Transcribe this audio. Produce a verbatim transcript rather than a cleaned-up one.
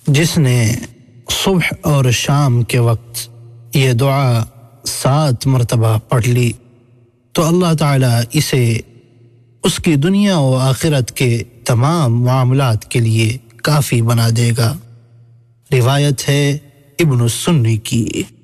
जिसने सुबह और शाम के वक्त ये दुआ सात मरतबा पढ़ ली तो अल्लाह ताला इसे उसकी दुनिया और आखिरत के तमाम मामलात के लिए काफ़ी बना देगा। रिवायत है इब्न सुन्नी की।